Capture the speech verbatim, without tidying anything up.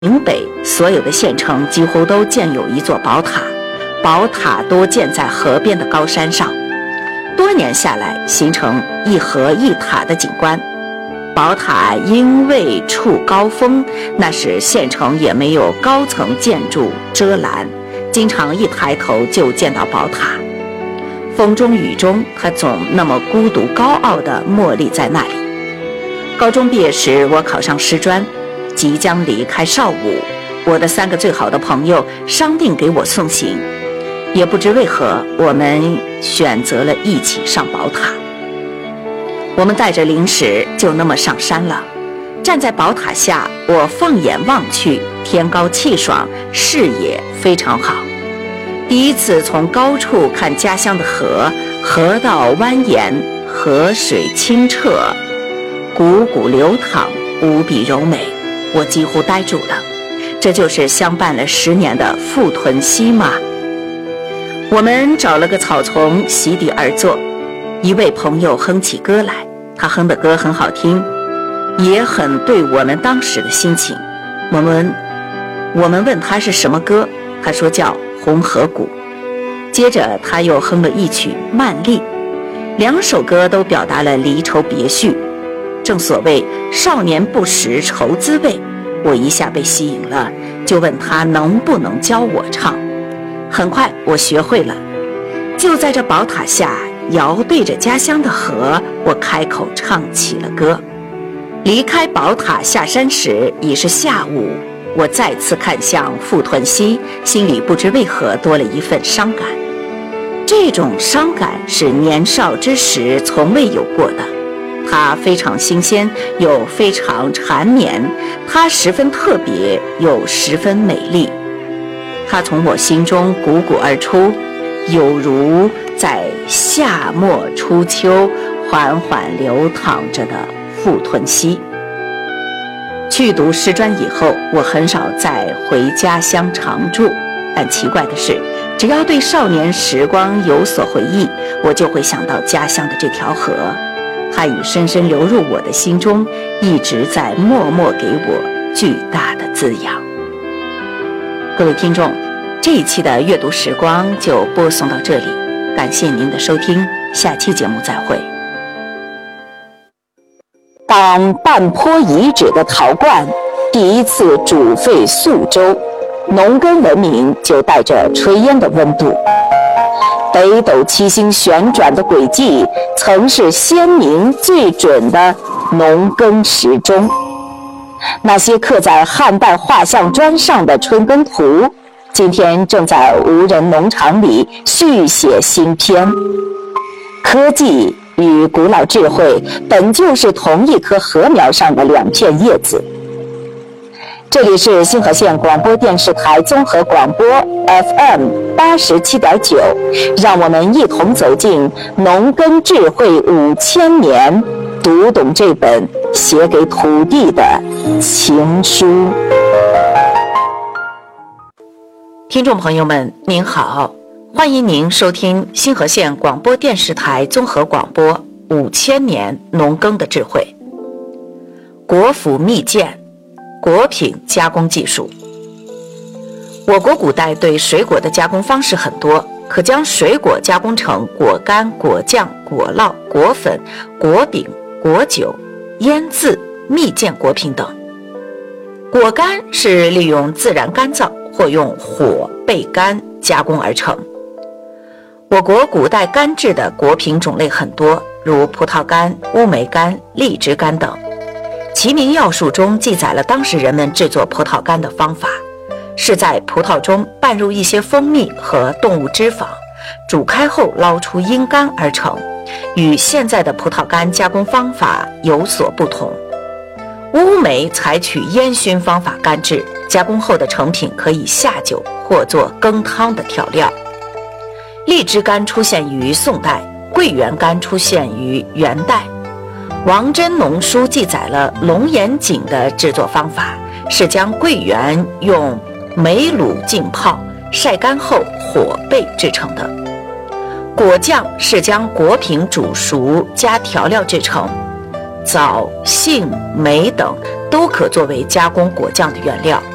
岭北所有的县城几乎都建有一座宝塔，宝塔多建在河边的高山上，多年下来形成一河一塔的景观。宝塔因未处高峰，那时县城也没有高层建筑遮拦，经常一抬头就见到宝塔。风中雨中，它总那么孤独高傲地默立在那里。高中毕业时，我考上师专，即将离开邵武，我的三个最好的朋友商定给我送行，也不知为何，我们选择了一起上宝塔。我们带着零食就那么上山了。站在宝塔下，我放眼望去，天高气爽，视野非常好。第一次从高处看家乡的河，河道蜿蜒，河水清澈，汩汩流淌，无比柔美，我几乎呆住了。这就是相伴了十年的富屯溪吗？我们找了个草丛席地而坐，一位朋友哼起歌来，他哼的歌很好听，也很对我们当时的心情。我们我们问他是什么歌，他说叫红河谷。接着他又哼了一曲《曼丽》，两首歌都表达了离愁别绪。正所谓少年不识愁滋味，我一下被吸引了，就问他能不能教我唱。很快我学会了，就在这宝塔下，遥对着家乡的河，我开口唱起了歌。离开宝塔下山时已是下午，我再次看向富屯溪，心里不知为何多了一份伤感。这种伤感是年少之时从未有过的，它非常新鲜，又非常缠绵，它十分特别，又十分美丽。它从我心中汩汩而出，有如在夏末初秋缓缓流淌着的富屯溪。去读师专以后，我很少再回家乡常住，但奇怪的是，只要对少年时光有所回忆，我就会想到家乡的这条河，它已深深流入我的心中，一直在默默给我巨大的滋养。各位听众，这一期的阅读时光就播送到这里，感谢您的收听，下期节目再会。当半坡遗址的陶罐第一次煮沸宿州，农耕文明就带着炊烟的温度。北斗七星旋转的轨迹曾是鲜明最准的农耕时钟。那些刻在汉代画像砖上的春耕图，今天正在无人农场里续写新篇。科技与古老智慧本就是同一棵禾苗上的两片叶子。这里是星河县广播电视台综合广播 F M 八十七点九，让我们一同走进农耕智慧五千年，读懂这本写给土地的情书。听众朋友们，您好，欢迎您收听星河县广播电视台综合广播五千年农耕的智慧。国府蜜饯，果品加工技术。我国古代对水果的加工方式很多，可将水果加工成果干、果酱、果酪、果粉、果饼、果酒、腌渍、蜜饯果品等。果干是利用自然干燥或用火焙干加工而成。我国古代干制的果品种类很多，如葡萄干、乌梅干、荔枝干等。齐民要术中记载了当时人们制作葡萄干的方法，是在葡萄中拌入一些蜂蜜和动物脂肪，煮开后捞出阴干而成，与现在的葡萄干加工方法有所不同。乌梅采取烟熏方法干制，加工后的成品可以下酒或做羹汤的调料。荔枝干出现于宋代，桂圆干出现于元代。王真农书记载了龙眼井的制作方法，是将桂圆用煤卤浸泡，晒干后火焙制成的。果酱是将果品煮熟加调料制成，枣、杏、梅等都可作为加工果酱的原料。